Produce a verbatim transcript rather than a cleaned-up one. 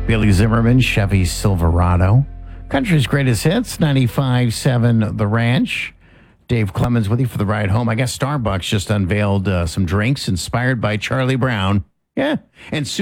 Billy Zimmerman, Chevy Silverado. Country's Greatest Hits, ninety-five seven The Ranch. Dave Clemens with you for the ride home. I guess Starbucks just unveiled uh, some drinks inspired by Charlie Brown. Yeah. And